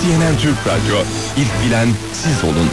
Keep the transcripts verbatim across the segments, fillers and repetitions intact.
C N N Türk Radyo, ilk bilen siz olun.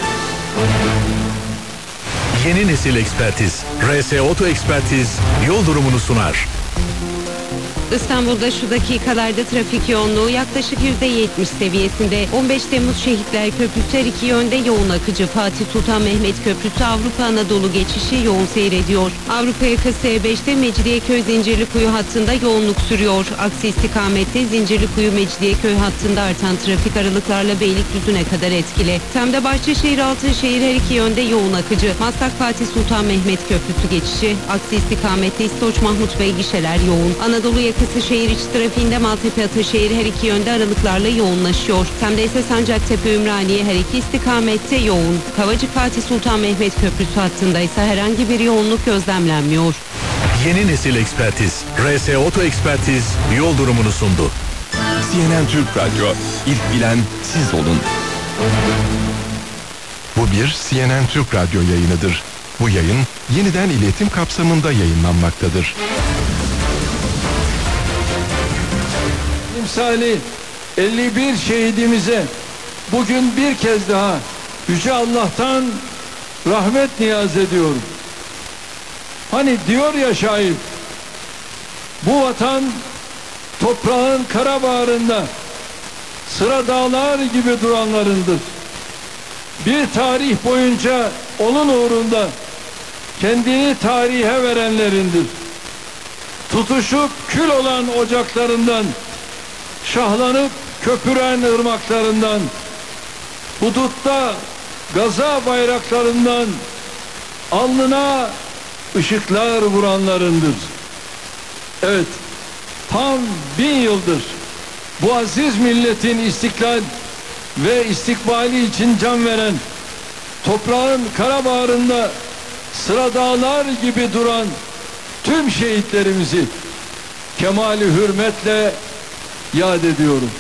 Yeni nesil ekspertiz, R S Oto Ekspertiz yol durumunu sunar. İstanbul'da şu dakikalarda trafik yoğunluğu yaklaşık yüzde yetmiş seviyesinde. on beş Temmuz Şehitler Köprüsü her iki yönde yoğun akıcı. Fatih Sultan Mehmet Köprüsü Avrupa Anadolu geçişi yoğun seyrediyor. Avrupa yakası E beşte Mecidiyeköy Zincirlikuyu hattında yoğunluk sürüyor. Aksi istikamette Zincirlikuyu Mecidiyeköy hattında artan trafik aralıklarla Beylikdüzü'ne kadar etkili. Tem'de Bahçeşehir Altınşehir her iki yönde yoğun akıcı. Maslak Fatih Sultan Mehmet Köprüsü geçişi. Aksi istikamette İstoç Mahmut Bey gişeler yoğun. Anadolu yakası şehir içi trafiğinde Maltepe Ataşehir her iki yönde aralıklarla yoğunlaşıyor. Tem'de ise Sancaktepe Ümraniye her iki istikamette yoğun. Kavacık Fatih Sultan Mehmet Köprüsü hattında ise herhangi bir yoğunluk gözlemlenmiyor. Yeni nesil ekspertiz, R S Oto Ekspertiz yol durumunu sundu. C N N Türk Radyo, ilk bilen siz olun. Bu bir C N N Türk Radyo yayınıdır. Bu yayın yeniden iletim kapsamında yayınlanmaktadır. Timsali elli bir şehidimize bugün bir kez daha Yüce Allah'tan rahmet niyaz ediyorum. Hani diyor ya şair, bu vatan toprağın kara bağrında sıra dağlar gibi duranlarındır. Bir tarih boyunca onun uğrunda kendini tarihe verenlerindir. Tutuşup kül olan ocaklarından, şahlanıp köpüren ırmaklarından, hudutta gaza bayraklarından, alnına ışıklar vuranlarındır. Evet, tam bin yıldır bu aziz milletin istiklal ve istikbali için can veren, toprağın kara bağrında sıra dağlar gibi duran tüm şehitlerimizi kemali hürmetle yad ediyorum.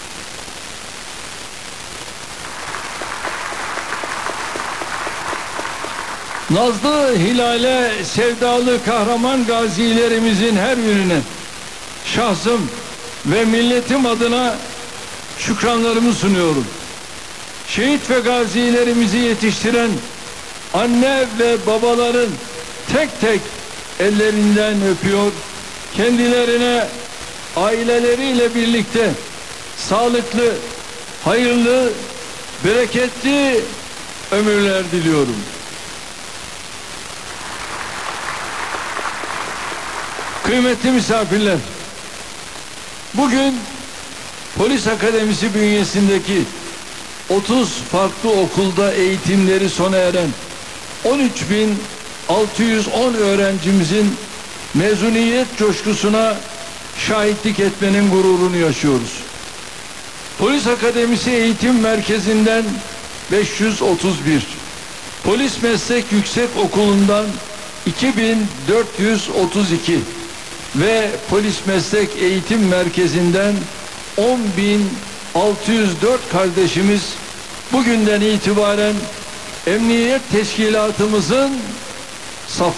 Nazlı hilale sevdalı kahraman gazilerimizin her birine şahsım ve milletim adına şükranlarımı sunuyorum. Şehit ve gazilerimizi yetiştiren anne ve babaların tek tek ellerinden öpüyor. Kendilerine aileleriyle birlikte sağlıklı, hayırlı, bereketli ömürler diliyorum. Kıymetli misafirler, bugün Polis Akademisi bünyesindeki otuz farklı okulda eğitimleri sona eren on üç bin altı yüz on öğrencimizin mezuniyet coşkusuna şahitlik etmenin gururunu yaşıyoruz. Polis Akademisi Eğitim Merkezi'nden beş yüz otuz bir, Polis Meslek Yüksek Okulu'ndan iki bin dört yüz otuz iki ve Polis Meslek Eğitim Merkezi'nden on bin altı yüz dört kardeşimiz bugünden itibaren Emniyet Teşkilatımızın saf